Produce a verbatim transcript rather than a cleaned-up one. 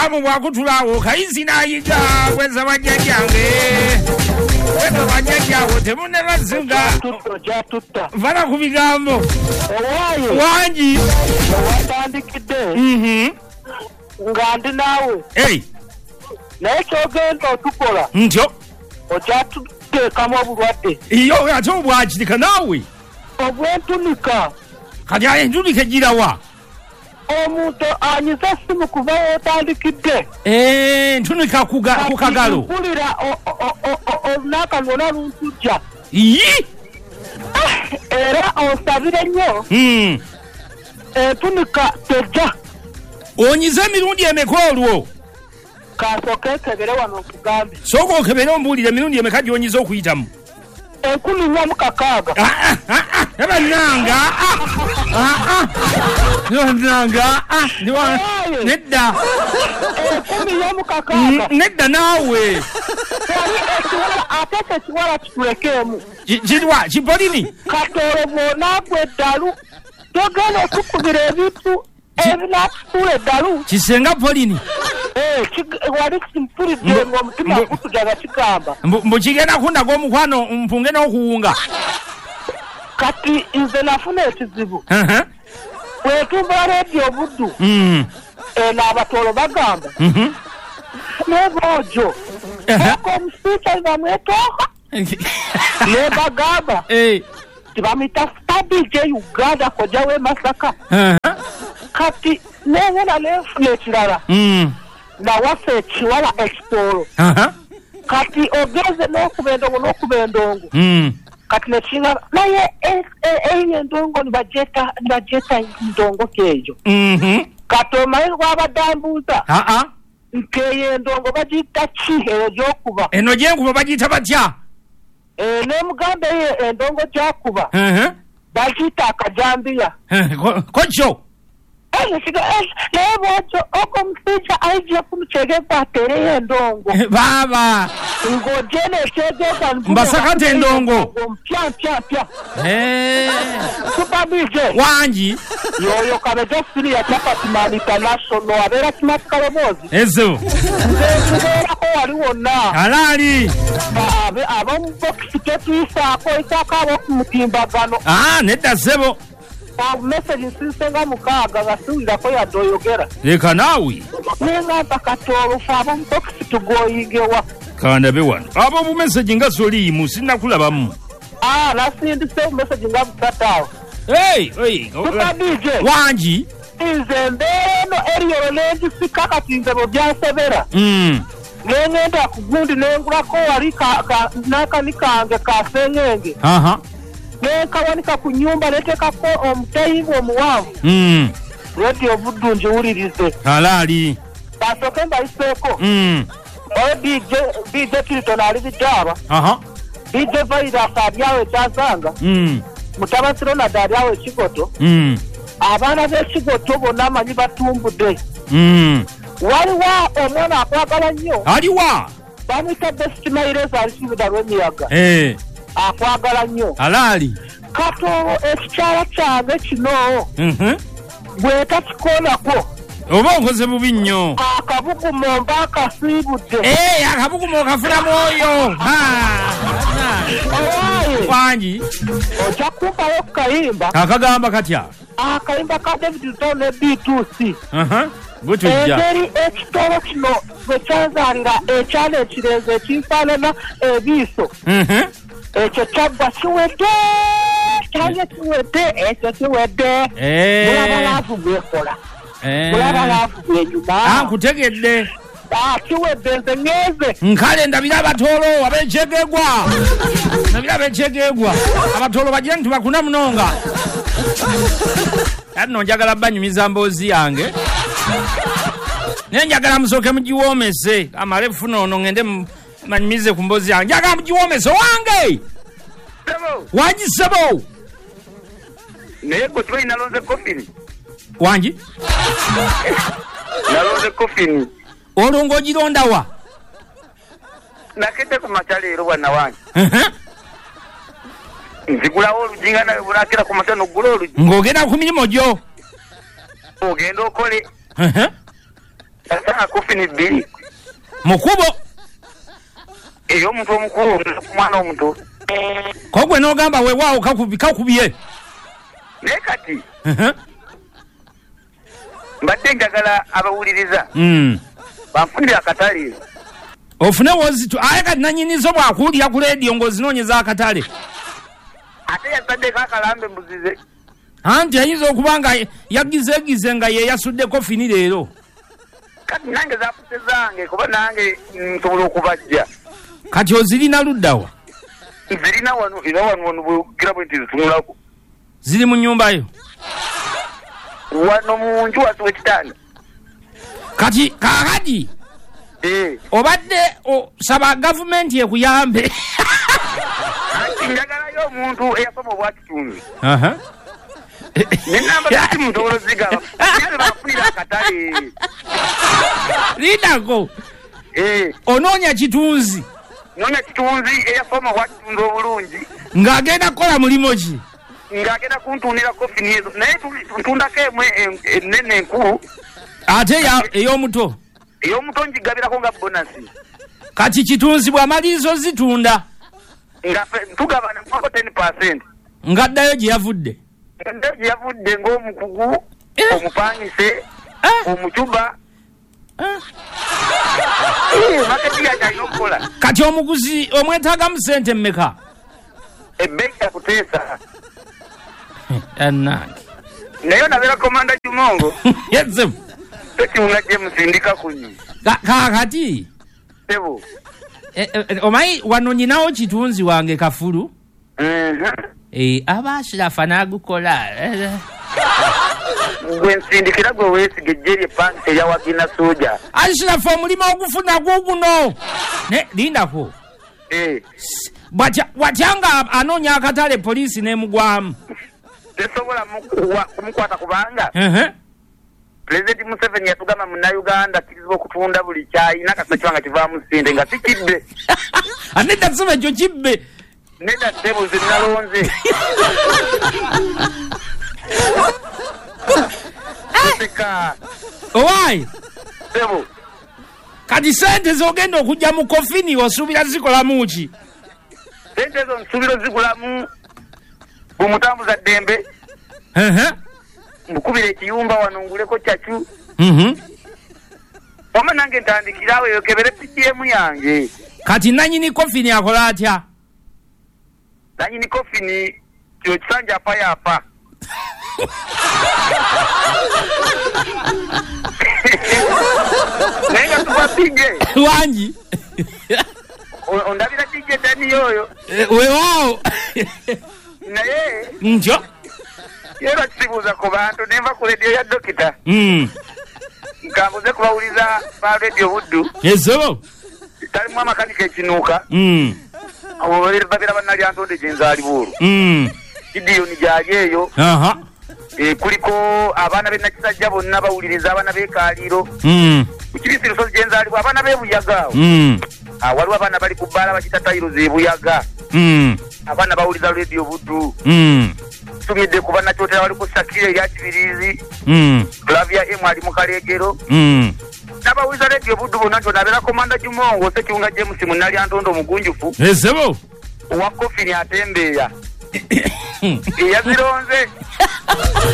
Samu bwakutulawo kayisi nayiga kweza bajjajjange. Kweza bajjajjawo temunebazinga. Tutto tutta. Vala ku bigambo. Owaye. Wangi. Watandikidde. Mhm. Nga ndi naawe. Hey. Naye kyogenda otukola. Ntyo. Ojja tuteekamu obulwadde. Iyo ate obwakirika naawe. Obwentunika. Kati entunika ejjirawa. Omuntu anyiza essimu kuva otandikidde. Eh, ntunika ku kagalo. Mpulira olunaku lwonna luntujja. Yi. Era osabire nnyo. Hmm. Entunika tejja. Onyize emirundi emeka olwo. Kasooka ekebere wano okugambe. Sooka okebere ombuulire emirundi emeka gy'onyiza okuyitamu. Enkumi nnya mu kakaaga. Ebannanga. Ebannanga. Nedda. Enkumi nnya mu kakaaga. Nedda naawe. Ate tekiwala kitulekeemu. Kirwa kipolini. Katoolo bw'onaagwa eddalu togenda okukubira ebintu ebinakusuula eddalu. Kisenga polini. Wali simpulidde ng'omutima gutujaga kigamba. Mbu kigenda kundaga omukwano mpunge n'okuwunga. Kati nze nafuna ekizibu. Bwetumbula leediyo buddu. Eno abatoolo bagamba. N'eboojo. Eko omusiika bamwetooka. Ne bagamba. Tibamuyita Stadi J Uganda kojja w'e Masaka. Kati neewera neefuna ekirala. Nawasa ekiwala ekitoolo. Kati ogeze n'okuba endongo n'okuba endongo. Kati nekinga naye eyo endongo nibagyeta nibagyeta ndongo keejo. Kati omanyi lwabadde ambuuza. Nkeeyo endongo bagiyita ki eyo gy'okuba? Eno gy'enkuba bagiyita batya? N'emugamba eyo endongo gy'akuba. Bagiyita akajambiya. Kokyo? Naye bw'otyo ogwo omusajja ayijja kumukyegeza ateereyo endongo. Baaba. Ng'ogyena ekyegeza mbasakate endongo. Mpya mpya mpya. Super D J. Wangi. Yoyo kabeja siriya Chapati International abeera kimatika loboozi. Ezo. Nzeekubeerako wali wonna. Alaali. Ab'omu bokisi tetwisaako isaako ab'okumutimbagano. Ah, nedda ssebo. Message nsinsenga mukaaga ngasiwulirako yadde oyogera. Leka naawe. Nengamba katoolo fe ab'omu bokisi tugoyigewa. Kandabe wano. Ab'omu message nga soliimu sinnakulabamu. Ah, nasindise message nga busataawo. Hey, hey. Super D J. Wangi. Nze mbeeno eriyolo n'engisika kati nze bwe byansebera. Mm. Nengenda ku gundi nengulako wali n'akani kange ka sengenge. Aha. Nenkawanika ku nnyumba neteekako omutayimba omuwanvu. Mm. Radio Buddu njiwulirize. Alaali. Kasooke mbayiseeko. Mm. Oyo D J D J Tilton ali bijaaba. Aha. D J Virus ali awo ekyazanga. Mm. Mutabasi Ronald ali awo ekigoto. Mm. Abaana b'ekigoto bonna amanyi batumbudde. Mm. Waliwo omwana akwagala nnyo. Aliwa. Bamuyita Best Maireza alisibida lw'emiyaga. Eh. Akwagala nnyo. Alaali. Katoolo ekikyala kyange kino. Mhm. Bweta kikoonako. Oba onkoze bubi nnyo. Akabugumo mba akasiibudde. Eh, akabugumo okafuna mwoyo. Owaaye. Wangi. Ojja kumpayo ku kayimba. Akagamba katya? Akayimba ka David Luton ne B two C. Aha. Gutujja. Engeri ekitolo kino bwe kyazaalira ekyalo ekirenze ekinfaanana ebiiso. Mhm. Ekyo kyaggwa kiwedde. Kyali kiwedde ekyo kiwedde. Mulaba laavu bwekola. Mulaba laavu bwenyuma. Ah, nkutegedde. Ah, kiwedde nze ngeze. Nkale ndabira abatoolo ab'ekyegegwa. Ndabira ab'ekyegegwa. Abatoolo bagira nti bakuna munonga. Ano njagala banyumiza mboozi yange. Nenjagala musooke mugiwoomese. Amale funa ono ngende manyumize ku mboozi yange. Njagala mugiwoomese wange. Sebo. Wangi sebo. Naye gwe tubayi nalonze kofini. Wangi? Nalonze kofini. Olwo ng'ogironda wa? Nakete ku makya leero bwana wange. Nzigulawo olujinga nawe bulakira ku makya n'oggula olugi. Ng'ogenda ku mirimu gyo. Ogenda okole. Kasanga kofini bbiri. Mukubo. Eyo omuntu omukulu kumwana omuto. Kogwe n'ogamba weewaawo kakubi kakubye. Naye kati. Mbadde njagala abawuliriza. Mm. Banfunire akatale. Ofune wozitu aye kati nanyinizo bwakuulira ku leediyo ng'ozinoonyeza akatale. Ate yazadde kakalambe mbuzize. Anti ayinza okuba nga yagizeegize nga ye yasuddeko fini leero. Kati nange zaafuse zange kuba nange nsobola okubajja. Kati ozirina luddawa? Zirina wano era wano wano bwegira bwe nti zitunulako. Ziri mu nnyumba yo? Wano mu nju wasiwa ekitanda. Kati kaakati Eh. obadde osaba gavumenti ekuyambe. Anti njagalayo omuntu eyasoma obwakitunzi. Aha. Nenamba kati muntu olozigaba. Nyale bafunira akatale. Lindako. Eh. Onoonya kitunzi. Noonya kitunzi eyasoma obwakitunzi obulungi. Ng'agenda kukola mulimo ki? Ng'agenda kuntuunira kofini ezo. Naye ntundako emu ennene enkulu. Ate ey'omuto? Ey'omuto ngigabirako nga bonasi. Kati kitunzi bw'amalirizo zitunda? Nga tugabana mwako ten percent. Ng'addayo gye yavudde? Ng'addayo gye yavudde ng'omukugu, omupangise, omucuba. Maketi yange alina okukola. Kati omuguzi omwetaagamu ssente mmeka? Ebbeeyi yakuteesa. Annange. Naye nabeera komanda Jumongo. Yezemu. Tekiwunga gye musindika ku nnyo. Kaakati. Sebo. Omanyi wano nyinawo kitunzi wange Kafulu. Mhm. Eh aba Ashrafa n'agukola. Gwe nsindikira gwe weesige ejjerye pansi eyawagina soja. Ashrafa omulimo ogufuna guguno. Ne lindako. Eh. Watyanga anoonya akatale poliisi n'emugwamu. Tesobola kumukwata kubanga. Uh-huh. President Museveni yatugamba Munnayuganda kirizibwa okutunda buli kyayina kasita kiwanga kivaamu ssente nga si kibbe. Anedda kusoma ekyo kibbe. Nedda Sebo ze nalonze. Seka. Owaayi. Sebo. Kati ssente z'ogenda okujja mu kofini osuubira zikolamu ki? Sente ezo nsuubira zigulamu bumutambuza ddembe. Uh-huh. Mukubira ekiyumba wano nguleko kyacu. Mhm. Wama nange ntandikirawo eyo kebere P G M yange. Kati nanyini kofini akola atya? Nanyini kofini kyo kisanja apayapa. Nenga tuba D J. Wangi. Ondabira D J Dani yoyo. Weewaawo. Naye. Njo. Yera kisibuuza ku bantu nenva ku leediyo ya dokita. Mm. Nkambuze kubawuliza ba leediyo Buddu. Ezo. Talimu amakanika ekinuuka. Mm. Abo babira bannalyantonde gye nzaaliwa olwo. Mm. Gidiyoni gyali eyo. Aha. E, kuliko abaana b'e Nakisajja bonna bawuliriza abaana b'Ekaaliro. Mm. Ku Kibisi Lusozi gye nzaaliwa abaana b'e Buyaga. Mm. Ah, waliwo abaana bali ku bbaala bakita Tayiruzi e Buyaga. Mm. Abaana bawuliza leediyo Buddu. Mm. Tumidde ku bannakyotera wali ku Sakire erya Kibirizi. Mm. Flavia M ali mu Kaleegero. Mm. N'abawuliza leediyo Buddu bonna nti onabeera komanda Jumongo Ssekiwunga James Munnalyantondo omugunjufu. Ezebo. Owa Kofini atembeeya. Eyazironze.